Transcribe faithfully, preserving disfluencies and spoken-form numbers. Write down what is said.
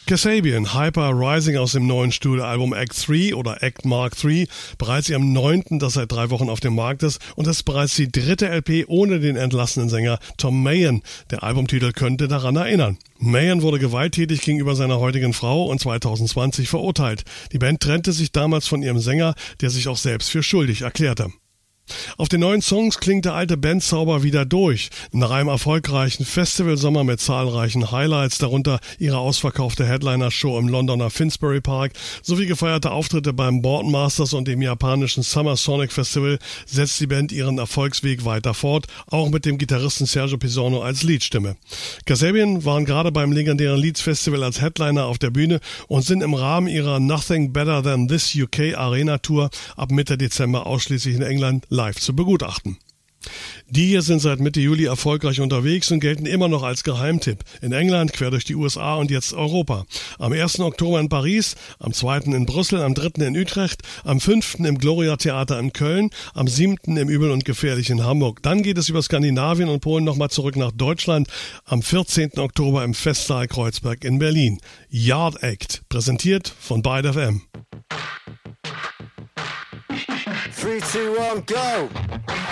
Kasabian, Hyper Rising aus dem neuen Studioalbum Act drei oder Act Mark drei, bereits ihrem neunten, das seit drei Wochen auf dem Markt ist, und das ist bereits die dritte L P ohne den entlassenen Sänger Tom Mayen. Der Albumtitel könnte daran erinnern. Mayen wurde gewalttätig gegenüber seiner heutigen Frau und zweitausendzwanzig verurteilt. Die Band trennte sich damals von ihrem Sänger, der sich auch selbst für schuldig erklärte. Auf den neuen Songs klingt der alte Bandzauber wieder durch. Nach einem erfolgreichen Festivalsommer mit zahlreichen Highlights, darunter ihre ausverkaufte Headliner-Show im Londoner Finsbury Park sowie gefeierte Auftritte beim Boardmasters und dem japanischen Summer Sonic Festival, setzt die Band ihren Erfolgsweg weiter fort, auch mit dem Gitarristen Sergio Pisorno als Leadstimme. Kasabian waren gerade beim legendären Leeds Festival als Headliner auf der Bühne und sind im Rahmen ihrer Nothing Better Than This U K Arena Tour ab Mitte Dezember ausschließlich in England live zu begutachten. Die hier sind seit Mitte Juli erfolgreich unterwegs und gelten immer noch als Geheimtipp. In England, quer durch die U S A und jetzt Europa. Am ersten Oktober in Paris, am zweiten in Brüssel, am dritten in Utrecht, am fünften im Gloria Theater in Köln, am siebten im Übel und Gefährlich in Hamburg. Dann geht es über Skandinavien und Polen nochmal zurück nach Deutschland, am vierzehnten Oktober im Festsaal Kreuzberg in Berlin. Yard Act, präsentiert von Byte F M. three, two, one, go!